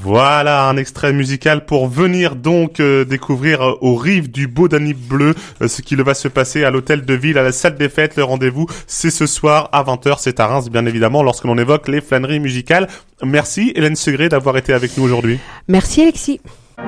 Voilà un extrait musical pour venir donc découvrir aux rives du beau Danube bleu ce qui va se passer à l'hôtel de ville, à la salle des fêtes. Le rendez-vous, c'est ce soir à 20h, c'est à Reims bien évidemment, lorsque l'on évoque les flâneries musicales. Merci Hélène Segré d'avoir été avec nous aujourd'hui. Merci Alexis.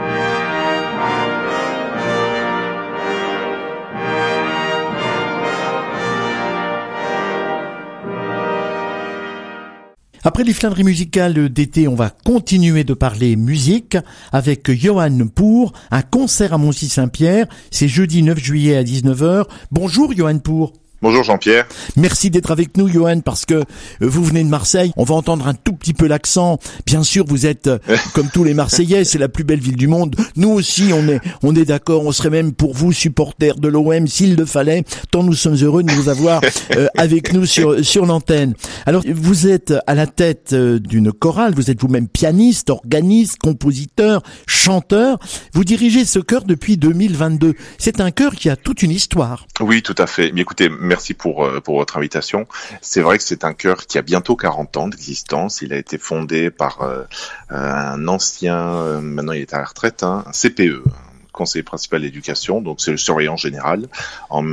Après les flâneries musicales d'été, on va continuer de parler musique avec Johan Pour, un concert à Moncy-Saint-Pierre. C'est jeudi 9 juillet à 19h. Bonjour Johan Pour. Bonjour Jean-Pierre. Merci d'être avec nous Johan, parce que vous venez de Marseille. On va entendre un tout petit peu l'accent. Bien sûr, vous êtes comme tous les Marseillais, c'est la plus belle ville du monde. Nous aussi, on est d'accord. On serait même pour vous supporters de l'OM s'il le fallait. Tant nous sommes heureux de vous avoir avec nous sur l'antenne. Alors, vous êtes à la tête d'une chorale. Vous êtes vous-même pianiste, organiste, compositeur, chanteur. Vous dirigez ce chœur depuis 2022. C'est un chœur qui a toute une histoire. Oui, tout à fait. Mais écoutez, merci pour votre invitation. C'est vrai que c'est un chœur qui a bientôt 40 ans d'existence. Il a été fondé par un ancien, maintenant il est à la retraite, un CPE, conseiller principal d'éducation, donc c'est le surveillant général, en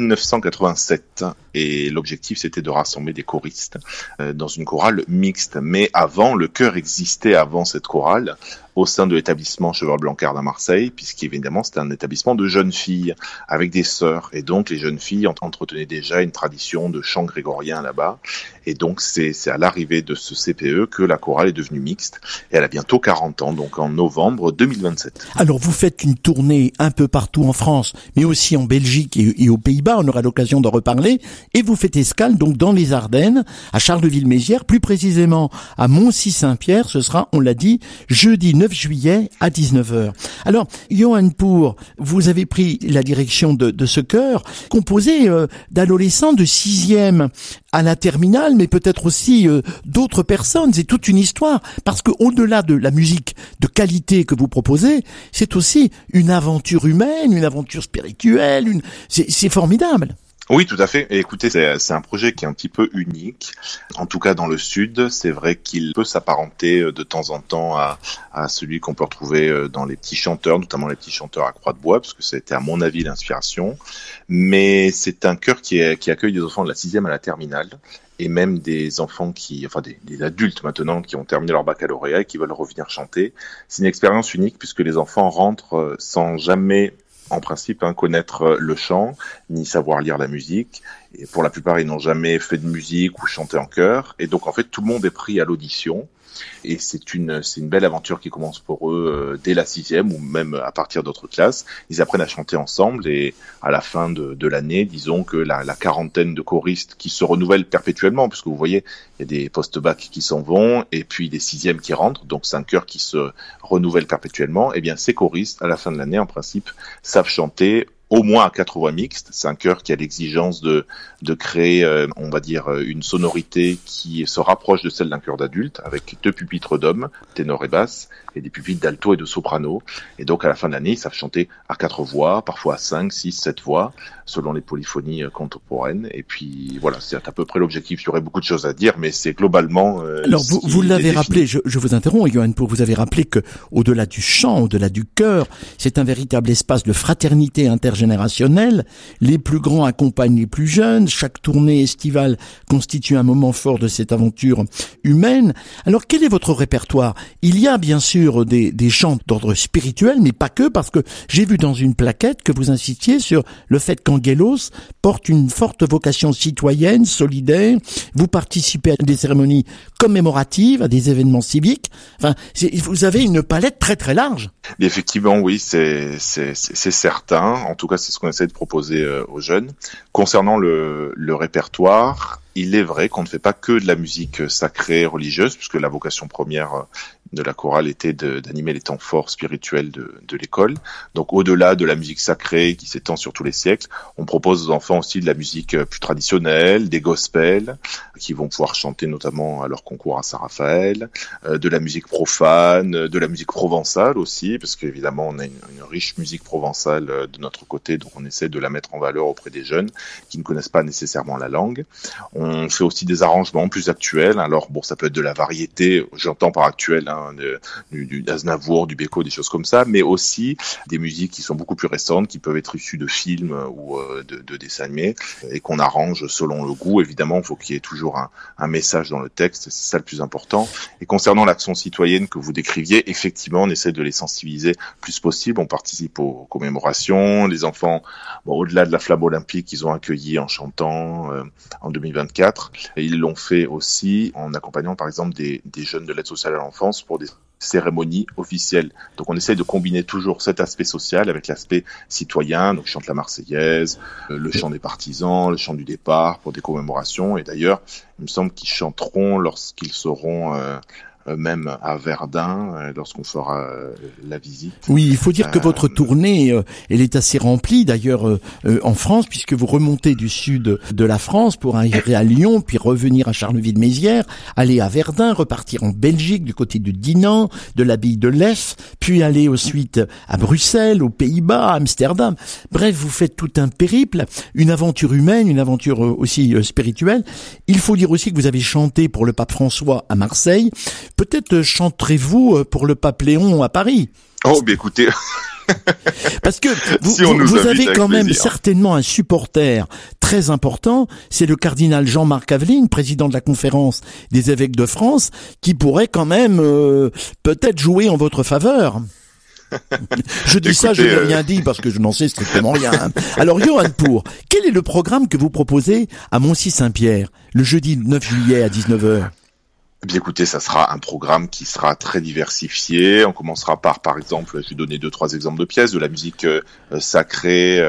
1987. Et l'objectif, c'était de rassembler des choristes dans une chorale mixte. Mais avant, le chœur existait avant cette chorale, au sein de l'établissement Cheval-Blanquard à Marseille, puisqu'évidemment, c'était un établissement de jeunes filles, avec des sœurs. Et donc, les jeunes filles entretenaient déjà une tradition de chant grégorien là-bas. Et donc, c'est à l'arrivée de ce CPE que la chorale est devenue mixte. Et elle a bientôt 40 ans, donc en novembre 2027. Alors, vous faites une tournée un peu partout en France, mais aussi en Belgique et aux Pays-Bas. On aura l'occasion d'en reparler. Et vous faites escale donc dans les Ardennes, à Charleville-Mézières, plus précisément à Moncy-Saint-Pierre. Ce sera, on l'a dit, jeudi 9 juillet à 19h. Alors, Johan Pour, vous avez pris la direction de ce chœur, composé d'adolescents de 6e à la terminale, mais peut-être aussi d'autres personnes. C'est toute une histoire, parce que au-delà de la musique de qualité que vous proposez, c'est aussi une aventure humaine, une aventure spirituelle. C'est formidable. Oui, tout à fait. Et écoutez, c'est un projet qui est un petit peu unique. En tout cas, dans le Sud, c'est vrai qu'il peut s'apparenter de temps en temps à celui qu'on peut retrouver dans les petits chanteurs, notamment les petits chanteurs à Croix-de-Bois, parce que c'était à mon avis l'inspiration. Mais c'est un chœur qui accueille des enfants de la 6e à la terminale, et même des enfants des adultes maintenant qui ont terminé leur baccalauréat et qui veulent revenir chanter. C'est une expérience unique puisque les enfants rentrent sans jamais, en principe, connaître le chant, ni savoir lire la musique. Et pour la plupart, ils n'ont jamais fait de musique ou chanté en chœur. Et donc, en fait, tout le monde est pris à l'audition. Et c'est une belle aventure qui commence pour eux dès la 6e ou même à partir d'autres classes. Ils apprennent à chanter ensemble et à la fin de l'année, disons que la quarantaine de choristes qui se renouvellent perpétuellement, puisque vous voyez, il y a des post-bac qui s'en vont et puis des 6e qui rentrent, donc c'est un chœur qui se renouvelle perpétuellement. Et bien ces choristes, à la fin de l'année, en principe, savent chanter au moins à 4 voix mixtes. C'est un chœur qui a l'exigence de créer, on va dire, une sonorité qui se rapproche de celle d'un chœur d'adulte, avec 2 pupitres d'hommes, ténor et basse, et des pupitres d'alto et de soprano. Et donc, à la fin de l'année, ils savent chanter à 4 voix, parfois à 5, 6, 7 voix, selon les polyphonies contemporaines. Et puis, voilà, c'est à peu près l'objectif. Il y aurait beaucoup de choses à dire, mais c'est globalement... Alors, vous l'avez rappelé, je vous interromps, Johan Pour, vous avez rappelé que, au-delà du chant, au-delà du chœur, c'est un véritable espace de fraternité intergénérationnelle. Les plus grands accompagnent les plus jeunes. Chaque tournée estivale constitue un moment fort de cette aventure humaine. Alors, quel est votre répertoire? Il y a bien sûr des chants d'ordre spirituel, mais pas que, parce que j'ai vu dans une plaquette que vous insistiez sur le fait qu'Angelos porte une forte vocation citoyenne, solidaire. Vous participez à des cérémonies commémoratives, à des événements civiques. Enfin, vous avez une palette très très large. Effectivement, oui, c'est certain. En tout cas, c'est ce qu'on essaie de proposer aux jeunes. Concernant le répertoire, il est vrai qu'on ne fait pas que de la musique sacrée religieuse, puisque la vocation première de la chorale était d'animer les temps forts spirituels de l'école. Donc au-delà de la musique sacrée qui s'étend sur tous les siècles, on propose aux enfants aussi de la musique plus traditionnelle, des gospels, qui vont pouvoir chanter notamment à leur concours à Saint-Raphaël, de la musique profane, de la musique provençale aussi, parce qu'évidemment on a une riche musique provençale de notre côté, donc on essaie de la mettre en valeur auprès des jeunes qui ne connaissent pas nécessairement la langue. On fait aussi des arrangements plus actuels, alors bon, ça peut être de la variété, j'entends par actuel, hein, du Aznavour, du Beko, des choses comme ça, mais aussi des musiques qui sont beaucoup plus récentes, qui peuvent être issues de films ou de dessins animés, et qu'on arrange selon le goût. Évidemment, il faut qu'il y ait toujours un message dans le texte, c'est ça le plus important. Et concernant l'action citoyenne que vous décriviez, effectivement, on essaie de les sensibiliser le plus possible. On participe aux commémorations. Les enfants, au-delà de la flamme olympique, ils ont accueilli en chantant en 2024. Et ils l'ont fait aussi en accompagnant, par exemple, des jeunes de l'aide sociale à l'enfance pour des cérémonie officielle. Donc on essaye de combiner toujours cet aspect social avec l'aspect citoyen. Donc ils chantent la Marseillaise, le chant des partisans, le chant du départ pour des commémorations. Et d'ailleurs, il me semble qu'ils chanteront lorsqu'ils seront même à Verdun, lorsqu'on fera la visite. Oui, il faut dire que votre tournée, elle est assez remplie d'ailleurs en France, puisque vous remontez du sud de la France pour arriver à Lyon, puis revenir à Charleville-Mézières, aller à Verdun, repartir en Belgique du côté de Dinan, de l'abbaye de Lef, puis aller ensuite à Bruxelles, aux Pays-Bas, à Amsterdam. Bref, vous faites tout un périple, une aventure humaine, une aventure aussi spirituelle. Il faut dire aussi que vous avez chanté pour le pape François à Marseille. Peut-être chanterez-vous pour le pape Léon à Paris. Oh, ben écoutez... Parce que vous avez quand même certainement un supporter très important, c'est le cardinal Jean-Marc Aveline, président de la conférence des évêques de France, qui pourrait quand même peut-être jouer en votre faveur. Je dis ça, je n'ai rien dit parce que je n'en sais strictement rien. Alors, Johan Pour, quel est le programme que vous proposez à Moncy-Saint-Pierre, le jeudi 9 juillet à 19h? Eh bien, écoutez, ça sera un programme qui sera très diversifié. On commencera par exemple, je vais donner 2-3 exemples de pièces, de la musique sacrée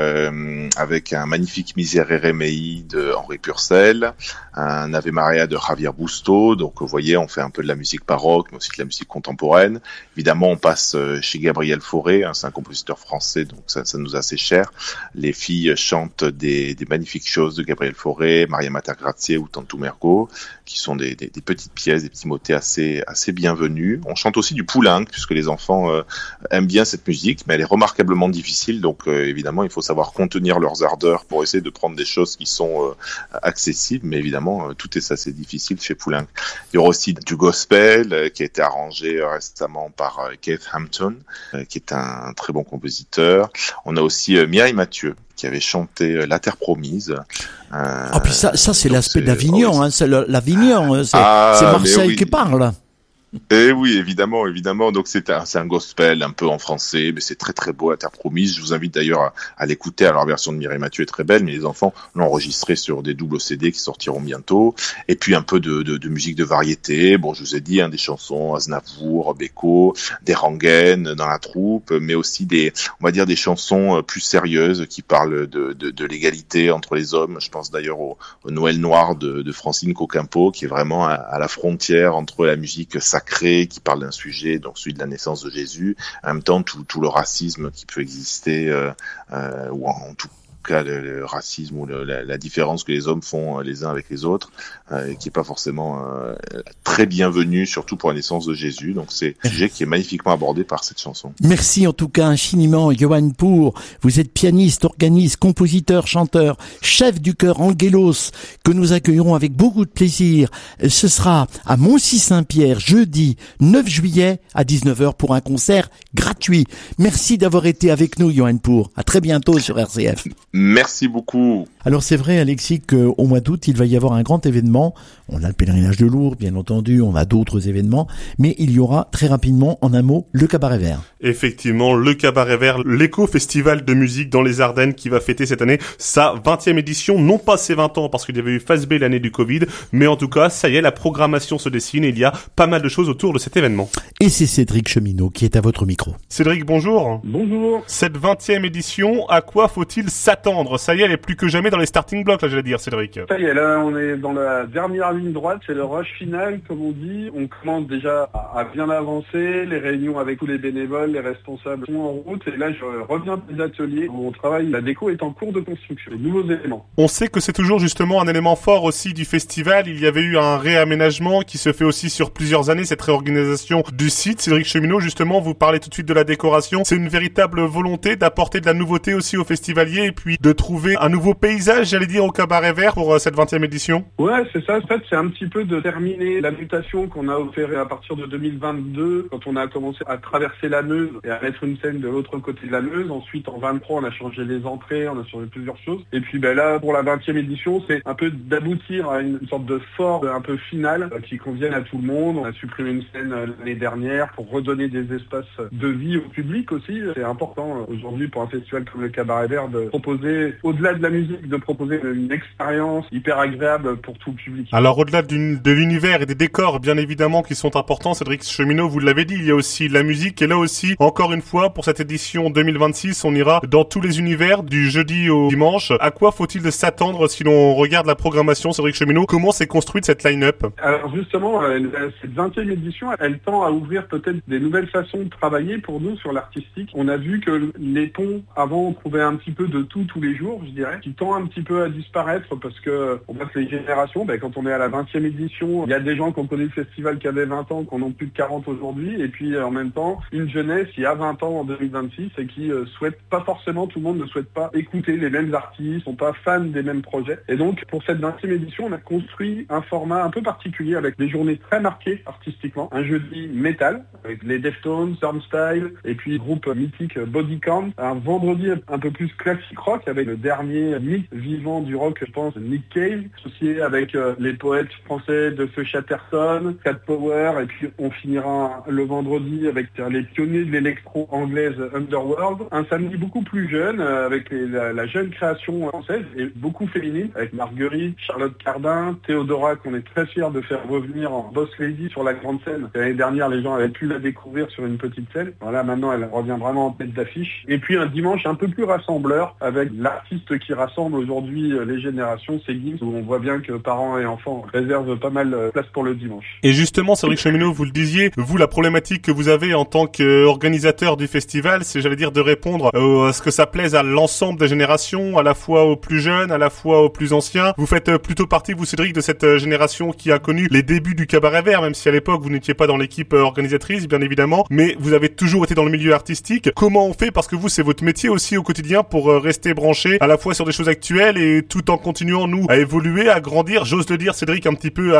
avec un magnifique Miserere Mei de Henri Purcell, un Ave Maria de Javier Busto. Donc, vous voyez, on fait un peu de la musique baroque, mais aussi de la musique contemporaine. Évidemment, on passe chez Gabriel Fauré, hein, c'est un compositeur français, donc ça nous est assez cher. Les filles chantent des magnifiques choses de Gabriel Fauré, Maria Mater Grazie ou Tantum Ergo, qui sont des petites pièces, des petits motets assez bienvenus. On chante aussi du Poulenc, puisque les enfants aiment bien cette musique, mais elle est remarquablement difficile, donc évidemment il faut savoir contenir leurs ardeurs pour essayer de prendre des choses qui sont accessibles, mais évidemment tout est assez difficile chez Poulenc. Il y aura aussi du gospel qui a été arrangé récemment par Keith Hampton, qui est un très bon compositeur. On a aussi Mireille Mathieu, qui avait chanté La Terre Promise. Puis ça c'est l'aspect d'Avignon, hein, c'est l'Avignon, c'est Marseille qui parle. Et oui, évidemment. Donc c'est un gospel un peu en français, mais c'est très très beau, La Terre Promise. Je vous invite d'ailleurs à l'écouter. Alors la version de Mireille Mathieu est très belle, mais les enfants l'ont enregistré sur des doubles CD qui sortiront bientôt. Et puis un peu de musique de variété. Bon, je vous ai dit, des chansons Aznavour, Beko, des rengaines dans la troupe, mais aussi on va dire des chansons plus sérieuses qui parlent de l'égalité entre les hommes. Je pense d'ailleurs au Noël Noir de Francine Cocampo, qui est vraiment à la frontière entre la musique sacrée qui parle d'un sujet, donc celui de la naissance de Jésus, en même temps tout le racisme qui peut exister, ou en tout cas le racisme ou la différence que les hommes font les uns avec les autres, qui est pas forcément très bienvenue, surtout pour la naissance de Jésus. Donc c'est un sujet qui est magnifiquement abordé par cette chanson. Merci en tout cas infiniment, Johan Pour. Vous êtes pianiste, organiste, compositeur, chanteur, chef du chœur Angelos, que nous accueillerons avec beaucoup de plaisir. Ce sera à Moncy-Saint-Pierre, jeudi 9 juillet à 19h pour un concert gratuit. Merci d'avoir été avec nous, Johan Pour. À très bientôt sur RCF. Merci beaucoup. Alors c'est vrai, Alexis, qu'au mois d'août, il va y avoir un grand événement. On a le pèlerinage de Lourdes, bien entendu, on a d'autres événements, mais il y aura très rapidement, en un mot, le Cabaret Vert. Effectivement, le Cabaret Vert, l'éco-festival de musique dans les Ardennes qui va fêter cette année sa 20e édition, non pas ses 20 ans parce qu'il y avait eu phase B l'année du Covid, mais en tout cas, ça y est, la programmation se dessine et il y a pas mal de choses autour de cet événement. Et c'est Cédric Cheminot qui est à votre micro. Cédric, bonjour. Bonjour. Cette 20e édition, à quoi faut-il s'attendre? Ça y est, elle est plus que jamais dans les starting blocks, là, j'allais dire, Cédric. Ça y est, là, on est dans la dernière ligne droite, c'est le rush final, comme on dit. On commence déjà à bien avancer, les réunions avec tous les bénévoles, les responsables sont en route, et là, je reviens des ateliers où on travaille. La déco est en cours de construction, les nouveaux éléments. On sait que c'est toujours justement un élément fort aussi du festival. Il y avait eu un réaménagement qui se fait aussi sur plusieurs années, cette réorganisation du site. Cédric Cheminot, justement, vous parlez tout de suite de la décoration. C'est une véritable volonté d'apporter de la nouveauté aussi aux festivaliers et puis puis de trouver un nouveau paysage, j'allais dire, au Cabaret Vert pour cette 20e édition? Ouais, c'est ça. En fait, c'est un petit peu de terminer la mutation qu'on a opérée à partir de 2022, quand on a commencé à traverser la Meuse et à mettre une scène de l'autre côté de la Meuse. Ensuite, en 23, on a changé les entrées, on a changé plusieurs choses. Et puis là, pour la 20e édition, c'est un peu d'aboutir à une sorte de forme un peu finale qui convienne à tout le monde. On a supprimé une scène l'année dernière pour redonner des espaces de vie au public aussi. C'est important aujourd'hui pour un festival comme le Cabaret Vert de proposer, au-delà de la musique, de proposer une expérience hyper agréable pour tout le public. Alors au-delà de l'univers et des décors bien évidemment qui sont importants, Cédric Cheminot, vous l'avez dit, il y a aussi la musique et là aussi, encore une fois, pour cette édition 2026, on ira dans tous les univers du jeudi au dimanche. À quoi faut-il s'attendre si l'on regarde la programmation, Cédric Cheminot? Comment s'est construite cette line-up? Alors justement, cette 20e édition, elle tend à ouvrir peut-être des nouvelles façons de travailler pour nous sur l'artistique. On a vu que les ponts, avant, on trouvait un petit peu de tout tous les jours, je dirais, qui tend un petit peu à disparaître parce que on voit que les générations, quand on est à la 20e édition, il y a des gens qui ont connu le festival qui avaient 20 ans, qui en ont plus de 40 aujourd'hui, et puis en même temps, une jeunesse qui a 20 ans en 2026 et qui souhaite pas forcément, tout le monde ne souhaite pas écouter les mêmes artistes, sont pas fans des mêmes projets. Et donc, pour cette 20e édition, on a construit un format un peu particulier avec des journées très marquées artistiquement. Un jeudi métal, avec les Deftones, Turnstile, et puis groupe mythique Body Count. Un vendredi un peu plus classique rock, avec le dernier mythe vivant du rock, je pense, Nick Cave, associé avec les poètes français de Feu Chatterton, Cat Power, et puis on finira le vendredi avec les pionniers de l'électro anglaise Underworld. Un samedi beaucoup plus jeune, avec la jeune création française, et beaucoup féminine, avec Marguerite, Charlotte Cardin, Théodora, qu'on est très fiers de faire revenir en Boss Lady sur la grande scène. L'année dernière, les gens avaient pu la découvrir sur une petite scène. Voilà, maintenant, elle revient vraiment en tête d'affiche. Et puis un dimanche un peu plus rassembleur, avec l'artiste qui rassemble aujourd'hui les générations, c'est Gims, où on voit bien que parents et enfants réservent pas mal de place pour le dimanche. Et justement, Cédric Cheminot, vous le disiez, vous, la problématique que vous avez en tant qu'organisateur du festival, c'est, j'allais dire, de répondre à ce que ça plaise à l'ensemble des générations, à la fois aux plus jeunes, à la fois aux plus anciens. Vous faites plutôt partie, vous, Cédric, de cette génération qui a connu les débuts du Cabaret Vert, même si à l'époque vous n'étiez pas dans l'équipe organisatrice, bien évidemment, mais vous avez toujours été dans le milieu artistique. Comment on fait, parce que vous, c'est votre métier aussi au quotidien, pour rester branché à la fois sur des choses actuelles et tout en continuant, nous, à évoluer, à grandir, j'ose le dire, Cédric, un petit peu